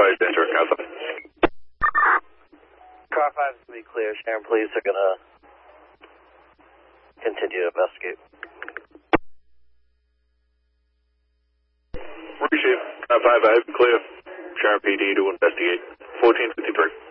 authorized to enter car 5. Car 5 is going to be clear. Sharon police are going to continue to investigate. Appreciate it. Car 5, I have clear. Sharon PD to investigate. 1453.